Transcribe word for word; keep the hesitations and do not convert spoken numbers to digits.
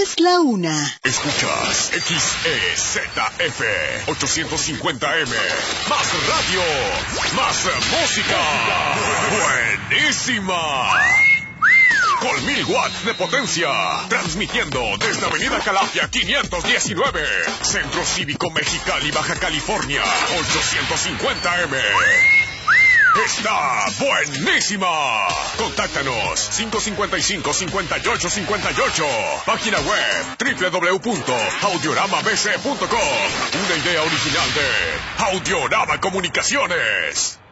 Es la una. Escuchas X E Z F ochocientos cincuenta M. Más radio, más música. Buenísima. Con mil watts de potencia. Transmitiendo desde Avenida Calafia quinientos diecinueve. Centro Cívico Mexicali, Baja California. ochocientos cincuenta M. ¡Está buenísima! Contáctanos cinco cincuenta y cinco, cincuenta y ocho cincuenta y ocho. Página web doble u doble u doble u punto audiorama b c punto com. Una idea original de Audiorama Comunicaciones.